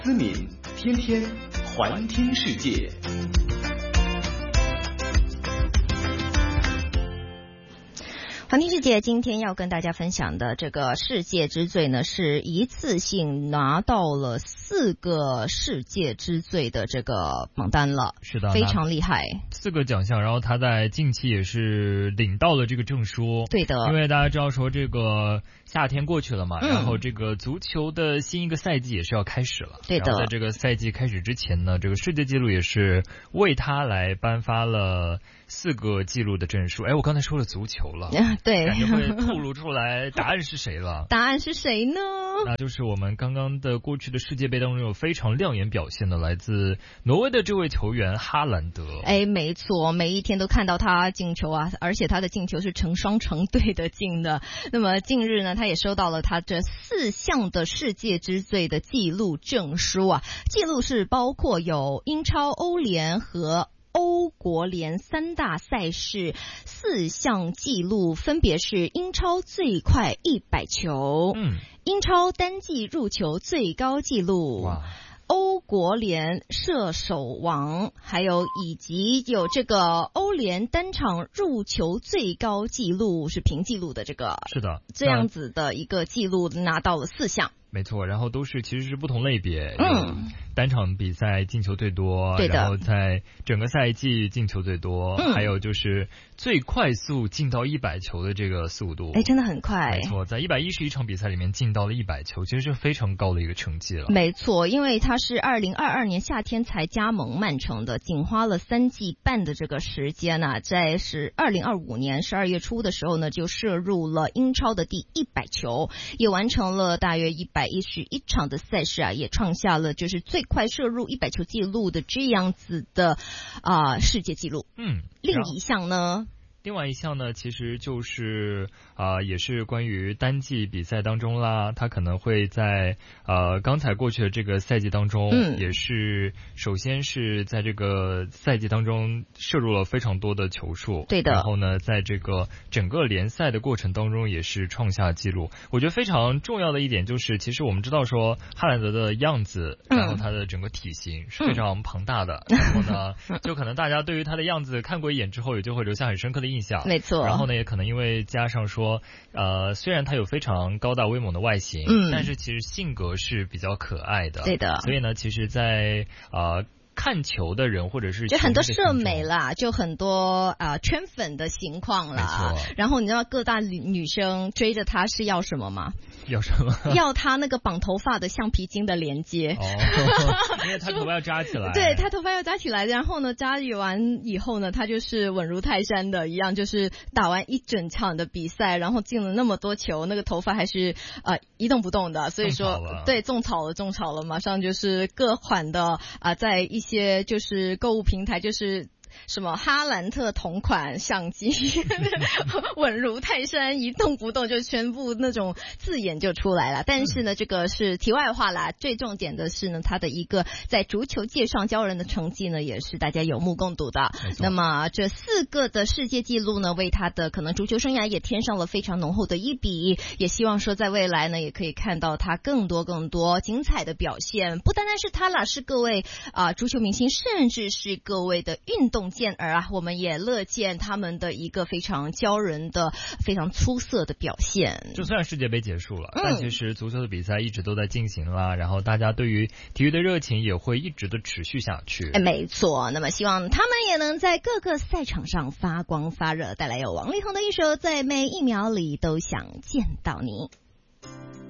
思敏天天环听世界。 环听世界今天要跟大家分享的这个世界之最呢，是一次性拿到了4个世界之最的这个榜单了。 是的， 非常厉害 ，4个奖项，然后他在近期也是领到了这个证书。 对的， 因为大家知道说这个夏天过去了嘛，然后这个足球的新一个赛季也是要开始了。 对的， 然后在这个赛季开始之前呢，这个世界纪录也是为他来颁发了4个纪录的证书。哎，我刚才说了足球了。 对， 感觉会透露出来答案是谁了。 答案是谁呢？ 那就是我们刚刚的过去的世界杯当中有非常亮眼表现的来自挪威的这位球员哈兰德。 哎，没错，每一天都看到他进球啊，而且他的进球是成双成对的进的。那么近日呢，他也收到了他这4项的世界之最的纪录证书啊，纪录是包括有英超、欧联和欧国联3大赛事4项纪录，分别是英超最快100球，英超单季入球最高纪录，欧国联射手王，还有以及有这个欧联单场入球最高纪录，是平纪录的这个， 是的， 这样子的一个纪录拿到了4项。 没错，然后都是其实是不同类别，单场比赛进球最多， 对的， 然后在整个赛季进球最多，还有就是最快速进到100球的这个速度。 哎，真的很快。 没错，在111场比赛里面进到了100球，其实是非常高的一个成绩了。 没错，因为他是2022年夏天才加盟曼城的，仅花了3季半的这个时间呢，在2025年12月初的时候呢，就射入了英超的第100球，也完成了大约111场的赛事啊，也创下了就是最快射入100球纪录的这样子的世界纪录。另一项呢？ 另外一项呢，其实就是也是关于单季比赛当中啦，他可能会在刚才过去的这个赛季当中，也是首先是在这个赛季当中射入了非常多的球数， 对的。 然后呢，在这个整个联赛的过程当中也是创下纪录。我觉得非常重要的一点就是，其实我们知道说哈兰德的样子，然后他的整个体型是非常庞大的，然后呢，就可能大家对于他的样子看过一眼之后，也就会留下很深刻的印象。 没错， 然后呢，也可能因为加上说，虽然他有非常高大威猛的外形，但是其实性格是比较可爱的。 对的。 所以呢，其实在看球的人或者是就很多社美啦，就很多圈粉的情况啦。然后你知道各大女生追着他是要什么吗？ 要什么？ 要他那个绑头发的橡皮筋的连接。 因为他头发要扎起来。 对，他头发要扎起来，然后呢，扎完以后呢，他就是稳如泰山的一样，就是打完一整场的比赛，然后进了那么多球，那个头发还是一动不动的。所以说，对，种草了，马上就是各款的在一些就是购物平台就是什么哈兰特同款相机稳如泰山一动不动，就全部那种字眼就出来了。但是呢，这个是题外话啦，最重点的是呢，他的一个在足球界上骄人的成绩呢，也是大家有目共睹的。那么这4个的世界纪录呢，为他的可能足球生涯也添上了非常浓厚的一笔，也希望说在未来呢，也可以看到他更多精彩的表现。不单单是他啦，是各位足球明星，甚至是各位的运动健儿啊，我们也乐见他们的一个非常骄人的、非常出色的表现。 就算世界杯结束了，但其实足球的比赛一直都在进行啦，然后大家对于体育的热情也会一直的持续下去。 没错，那么希望他们也能在各个赛场上发光发热，带来有王力宏的一首《在每一秒里都想见到你》。